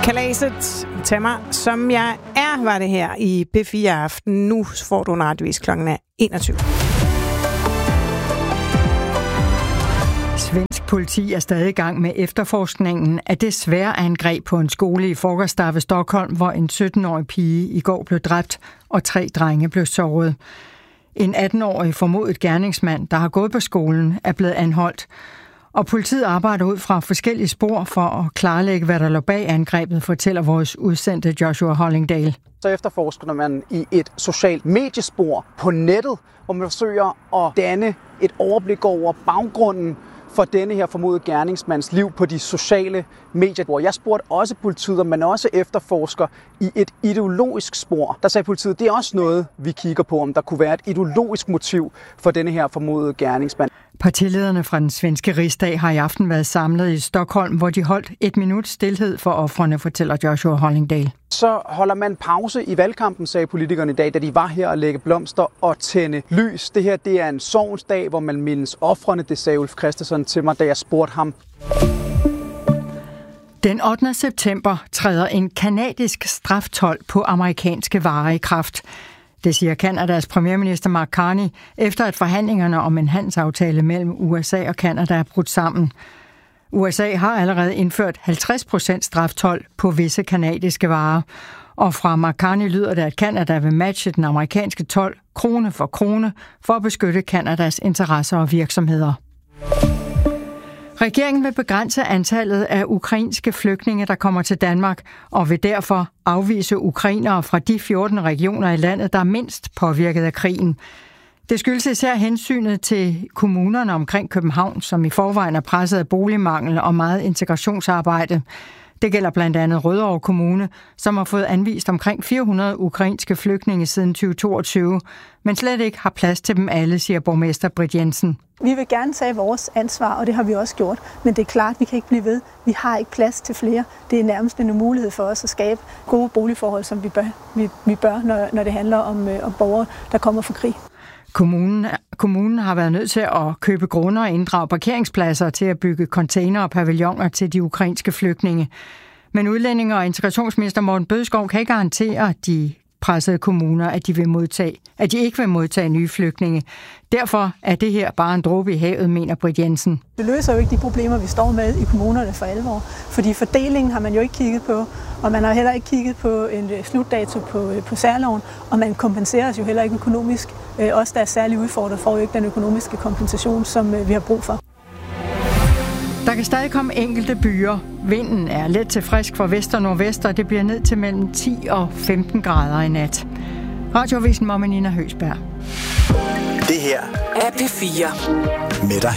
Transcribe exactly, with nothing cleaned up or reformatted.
Kalaset, tag mig, som jeg er, var det her i B fire Aften. Nu får du en radiovis klokken er enogtyve. Svensk politi er stadig i gang med efterforskningen af det svære angreb på en skole i Fagersta ved Stockholm, hvor en sytten-årig pige i går blev dræbt, og tre drenge blev såret. En atten-årig formodet gerningsmand, der har gået på skolen, er blevet anholdt. Og politiet arbejder ud fra forskellige spor for at klarlægge, hvad der lå bag angrebet, fortæller vores udsendte Joshua Hollingdale. Så efterforsker man i et socialt mediespor på nettet, hvor man forsøger at danne et overblik over baggrunden for denne her formodede gerningsmands liv på de sociale medier. Hvor jeg spurgte også politiet, om man også efterforsker i et ideologisk spor. Der sagde politiet, det er også noget, vi kigger på, om der kunne være et ideologisk motiv for denne her formodede gerningsmand. Partilederne fra den svenske rigsdag har i aften været samlet i Stockholm, hvor de holdt et minut stilhed for ofrene, fortæller Joshua Hollingdale. Så holder man pause i valgkampen, sagde politikerne i dag, da de var her og lægge blomster og tænde lys. Det her det er en sorgens hvor man mindes ofrene, det sagde Ulf Christensen til mig, da jeg spurgte ham. Den ottende september træder en kanadisk straftold på amerikanske varer i kraft. Det siger Kanadas premierminister Mark Carney, efter at forhandlingerne om en handelsaftale mellem U S A og Kanada er brudt sammen. U S A har allerede indført halvtreds procent straftold på visse kanadiske varer, og fra Mark Carney lyder det, at Kanada vil matche den amerikanske told krone for krone for at beskytte Kanadas interesser og virksomheder. Regeringen vil begrænse antallet af ukrainske flygtninge, der kommer til Danmark, og vil derfor afvise ukrainere fra de fjorten regioner i landet, der er mindst påvirket af krigen. Det skyldes især hensynet til kommunerne omkring København, som i forvejen er presset af boligmangel og meget integrationsarbejde. Det gælder blandt andet Rødovre Kommune, som har fået anvist omkring fire hundrede ukrainske flygtninge siden tyve toogtyve, men slet ikke har plads til dem alle, siger borgmester Britt Jensen. Vi vil gerne tage vores ansvar, og det har vi også gjort, men det er klart, at vi kan ikke blive ved. Vi har ikke plads til flere. Det er nærmest en mulighed for os at skabe gode boligforhold, som vi bør, vi, vi bør når, når det handler om, øh, om borgere, der kommer fra krig. Kommunen, kommunen har været nødt til at købe grunde og inddrage parkeringspladser til at bygge container og pavilloner til de ukrainske flygtninge. Men udlændinge- og integrationsminister Morten Bødskov kan ikke garantere, at de pressede kommuner, at de, vil modtage, at de ikke vil modtage nye flygtninge. Derfor er det her bare en dråbe i havet, mener Britt Jensen. Det løser jo ikke de problemer, vi står med i kommunerne for alvor, fordi fordelingen har man jo ikke kigget på, og man har heller ikke kigget på en slutdato på, på særloven, og man kompenseres jo heller ikke økonomisk. Os, der er særligt udfordret, får jo ikke den økonomiske kompensation, som vi har brug for. Der kan stadig komme enkelte byer. Vinden er let til frisk fra vest og nordvest, og det bliver ned til mellem ti og femten grader i nat. Radioavisen med Nina Høgsberg. Det her er P fire med dig.